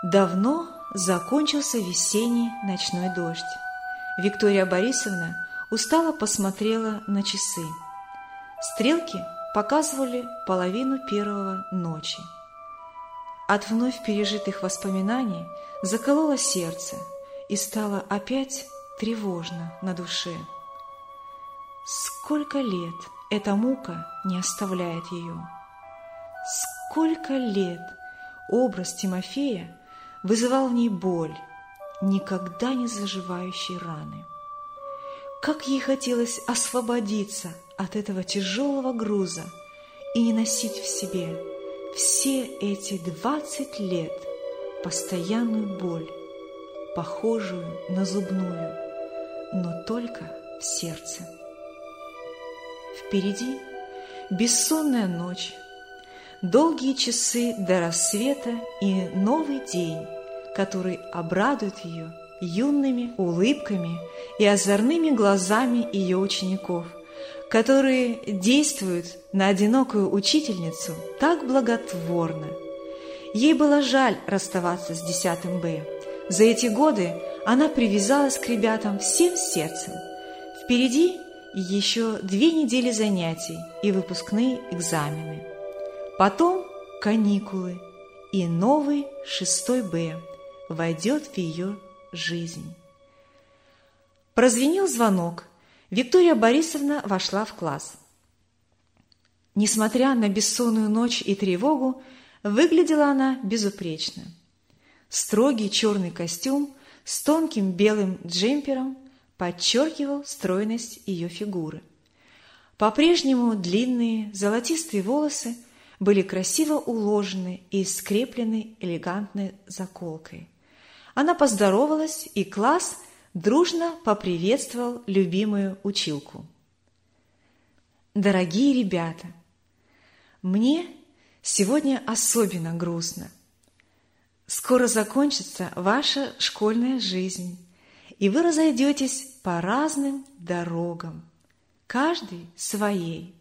Давно закончился весенний ночной дождь. Виктория Борисовна устало посмотрела на часы. Стрелки показывали 1:30 ночи. От вновь пережитых воспоминаний закололо сердце и стало опять тревожно на душе. Сколько лет эта мука не оставляет ее? Сколько лет образ Тимофея вызывал в ней боль, никогда не заживающей раны. Как ей хотелось освободиться от этого тяжелого груза и не носить в себе все эти 20 лет постоянную боль, похожую на зубную, но только в сердце. Впереди бессонная ночь, долгие часы до рассвета и новый день, который обрадует ее юными улыбками и озорными глазами ее учеников, которые действуют на одинокую учительницу так благотворно. Ей было жаль расставаться с 10 Б. За эти годы она привязалась к ребятам всем сердцем. Впереди еще 2 недели занятий и выпускные экзамены. Потом каникулы, и новый 6 Б войдет в ее жизнь. Прозвенел звонок. Виктория Борисовна вошла в класс. Несмотря на бессонную ночь и тревогу, выглядела она безупречно. Строгий черный костюм с тонким белым джемпером подчеркивал стройность ее фигуры. По-прежнему длинные золотистые волосы были красиво уложены и скреплены элегантной заколкой. Она поздоровалась, и класс дружно поприветствовал любимую училку. Дорогие ребята, мне сегодня особенно грустно. Скоро закончится ваша школьная жизнь, и вы разойдетесь по разным дорогам, каждый своей.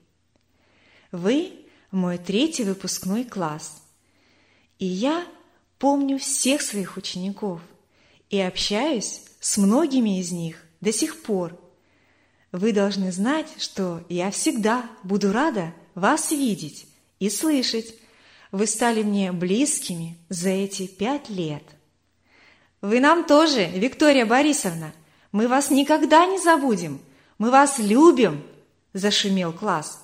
Вы мой 3-й выпускной класс, и я помню всех своих учеников и общаюсь с многими из них до сих пор. Вы должны знать, что я всегда буду рада вас видеть и слышать. Вы стали мне близкими за эти 5 лет. Вы нам тоже, Виктория Борисовна. Мы вас никогда не забудем. Мы вас любим, зашумел класс.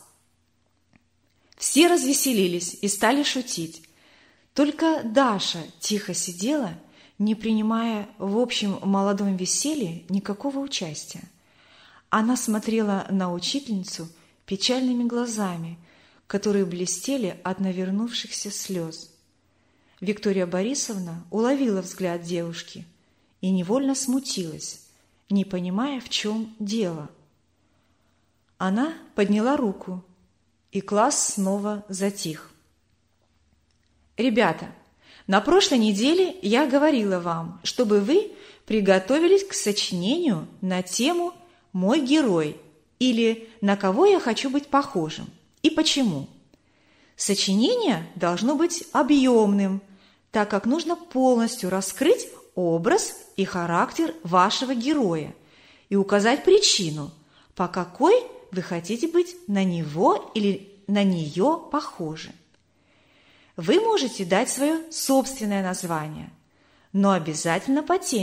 Все развеселились и стали шутить. Только Даша тихо сидела, не принимая в общем молодом веселье никакого участия. Она смотрела на учительницу печальными глазами, которые блестели от навернувшихся слез. Виктория Борисовна уловила взгляд девушки и невольно смутилась, не понимая, в чем дело. Она подняла руку, и класс снова затих. Ребята, на прошлой неделе я говорила вам, чтобы вы приготовились к сочинению на тему «Мой герой» или «На кого я хочу быть похожим» и почему. Сочинение должно быть объемным, так как нужно полностью раскрыть образ и характер вашего героя и указать причину, по какой вы хотите быть на него или на нее похожи. Вы можете дать свое собственное название, но обязательно по теме.